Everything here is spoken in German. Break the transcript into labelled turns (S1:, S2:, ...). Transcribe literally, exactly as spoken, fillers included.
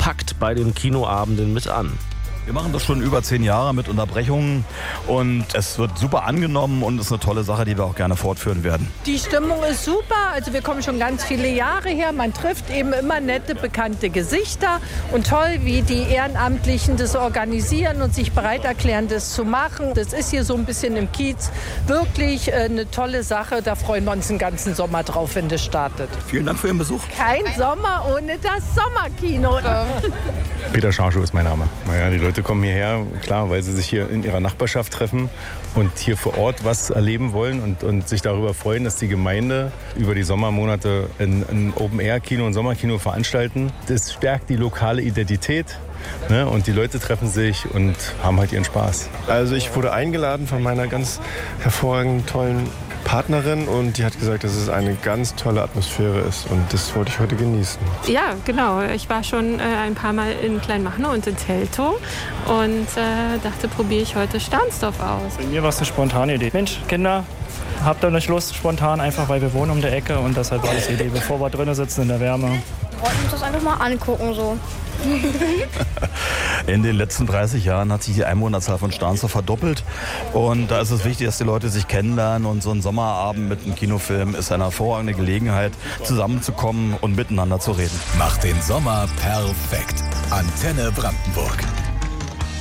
S1: packt bei den Kinoabenden mit an.
S2: Wir machen das schon über zehn Jahre mit Unterbrechungen und es wird super angenommen und ist eine tolle Sache, die wir auch gerne fortführen werden.
S3: Die Stimmung ist super, also wir kommen schon ganz viele Jahre her. Man trifft eben immer nette, bekannte Gesichter und toll, wie die Ehrenamtlichen das organisieren und sich bereit erklären, das zu machen. Das ist hier so ein bisschen im Kiez wirklich eine tolle Sache. Da freuen wir uns den ganzen Sommer drauf, wenn das startet.
S2: Vielen Dank für Ihren Besuch.
S3: Kein Sommer ohne das Sommerkino.
S4: Peter Scharchow ist mein Name. Naja, die Leute kommen hierher, klar, weil sie sich hier in ihrer Nachbarschaft treffen und hier vor Ort was erleben wollen und, und sich darüber freuen, dass die Gemeinde über die Sommermonate ein, ein Open-Air-Kino und Sommerkino veranstalten. Das stärkt die lokale Identität. Ne? Und die Leute treffen sich und haben halt ihren Spaß.
S5: Also ich wurde eingeladen von meiner ganz hervorragenden, tollen Partnerin und die hat gesagt, dass es eine ganz tolle Atmosphäre ist und das wollte ich heute genießen.
S6: Ja, genau. Ich war schon äh, ein paar Mal in Kleinmachnow und in Teltow und äh, dachte, probiere ich heute Stahnsdorf aus.
S7: Bei mir war es eine spontane Idee. Mensch, Kinder, habt ihr nicht Lust, spontan, einfach weil wir wohnen um der Ecke und deshalb war das die Idee, bevor wir drinnen sitzen in der Wärme.
S8: Wir wollten uns das einfach mal angucken, so.
S2: In den letzten dreißig Jahren hat sich die Einwohnerzahl von Stahnsdorf verdoppelt und da ist es wichtig, dass die Leute sich kennenlernen und so ein Sommerabend mit einem Kinofilm ist eine hervorragende Gelegenheit, zusammenzukommen und miteinander zu reden.
S9: Macht den Sommer perfekt. Antenne Brandenburg.